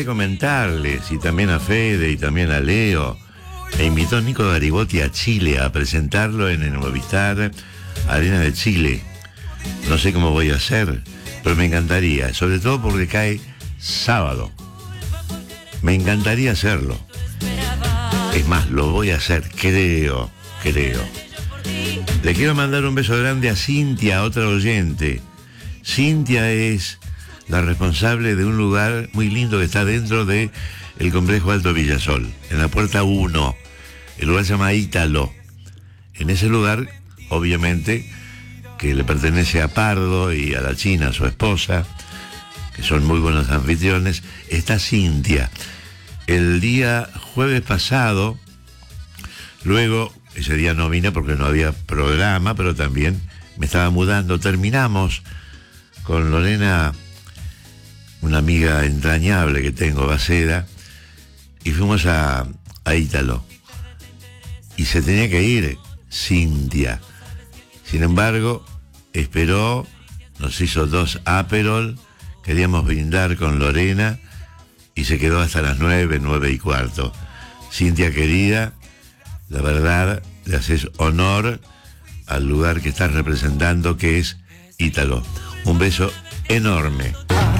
comentarles, y también a Fede y también a Leo, me invitó Nico Garibotti a Chile a presentarlo en el Movistar Arena de Chile. No sé cómo voy a hacer, pero me encantaría, sobre todo porque cae sábado. Me encantaría hacerlo. Es más, lo voy a hacer, creo. Le quiero mandar un beso grande a Cintia, otra oyente. Cintia es la responsable de un lugar muy lindo que está dentro de el complejo Alto Villasol, en la puerta 1. El lugar se llama Ítalo. En ese lugar, obviamente, que le pertenece a Pardo y a la China, su esposa, que son muy buenos anfitriones, está Cintia. El día jueves pasado, luego, ese día no vine porque no había programa, pero también me estaba mudando. Terminamos con Lorena, una amiga entrañable que tengo, Baceda, y fuimos a Ítalo. Y se tenía que ir Cintia. Sin embargo, esperó, nos hizo 2 Aperol, queríamos brindar con Lorena, y se quedó hasta las 9:15. Cintia querida, la verdad, le haces honor al lugar que estás representando, que es Ítalo. Un beso enorme.